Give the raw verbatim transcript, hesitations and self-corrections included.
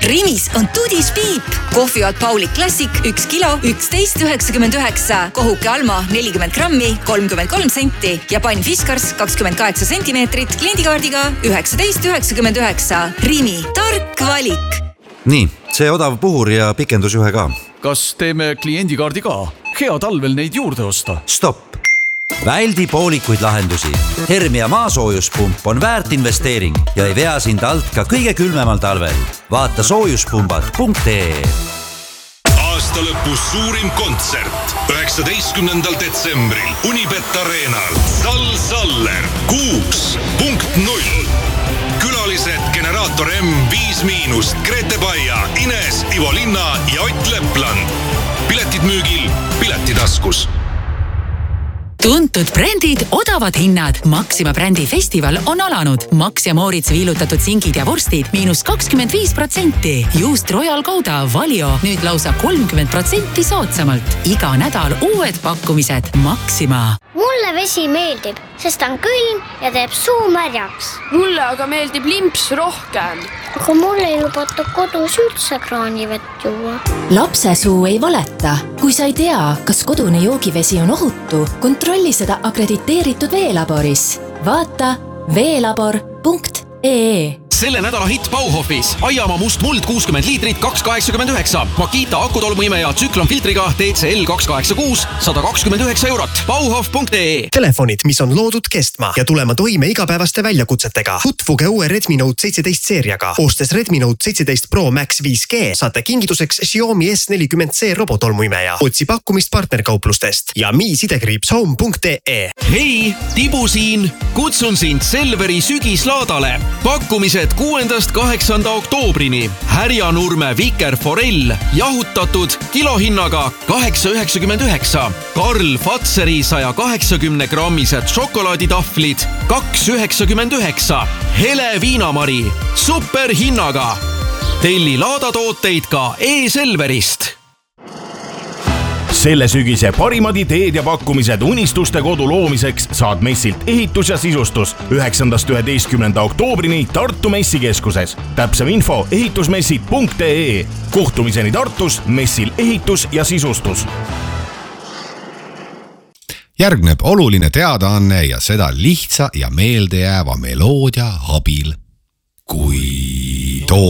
Rimis on Tudis Piip. Kohvijoad Pauli Classic üks kilo, üksteist üheksakümmend üheksa. Kohuke Alma nelikümmend grammi, kolmkümmend kolm senti. Ja pann Fiskars kakskümmend kaheksa sentimeetrit kliendikaardiga üheksateist üheksakümmend üheksa. Rimi, tark valik. Nii, see odav puhur ja pikendus ühe ka. Kas teeme kliendikaardi ka? Hea talvel neid juurde osta. Stopp! Väldi poolikuid lahendusi. Hermia maasoojuspump on väärt investeering ja ei vea sind alt ka kõige külmemal talvel. Vaata soojuspumbad punkt ee. Aasta lõpus suurim kontsert. üheksateistkümnendal detsembril Unibet Arenal. Sal Saller kuus punkt null. Külalised Generaator M viis miinus, Grete Baia, Ines, Ivo Linna ja Ott Lepland. Piletid müügil Piletitaskus. Tuntud brändid, odavad hinnad. Maxima brändi festival on alanud. Max ja Moritz viilutatud singid ja vorstid miinus kakskümmend viis protsenti. Juust Royal Gouda, Valio nüüd lausa kolmkümmend protsenti soodsamalt. Iga nädal uued pakkumised. Maxima. Mulle vesi meeldib, sest on külm ja teeb suu märjaks. Mulle aga meeldib limps rohkem. Aga mulle ei lubata kodus üldse kraanivett juua. Lapse suu ei valeta. Kui sa ei tea, kas kodune joogivesi on ohutu, kontrolli seda akrediteeritud veelaboris. Vaata veelabor punkt ee. Selle nädala hitt Bauhofis. Aiamaa must muld kuuskümmend liitrit, kaks kaheksakümmend üheksa. Makita akutolmuimeja tsüklonfiltriga D C L kaks kaheksakümmend kuus, sada kakskümmend üheksa eurot. Bauhof punkt ee. Telefonid, mis on loodud kestma ja tulema toime igapäevaste väljakutsetega. Tutvuge uue Redmi Note seitseteist seeriaga. Ostes Redmi Note seitseteist Pro Max viis G saate kingituseks Xiaomi S nelikümmend C robotolmuimeja. Otsi pakkumist partnerkauplustest ja mi sidekriips home punkt ee. Hei, Tibu siin. Kutsun sind Selveri sügislaadale. Pakkumised kuuendast kaheksanda oktoobrini. Härjanurme vikerforell jahutatud kilohinnaga kaheksa üheksakümmend üheksa. Karl Fatseri saja kaheksakümne grammised šokolaaditahvlid kaks üheksakümmend üheksa. Hele viinamari superhinnaga. Telli laadatooteid ka e-Selverist. Selle sügise parimad ideed ja pakkumised unistuste kodu loomiseks saad messilt ehitus ja sisustus üheksandast üheteistkümnenda oktoobrini Tartu messikeskuses. Täpsem info ehitusmessid punkt ee. Kohtumiseni Tartus messil ehitus ja sisustus. Järgneb oluline teadaanne ja seda lihtsa ja meeldejääva meloodia abil. Kui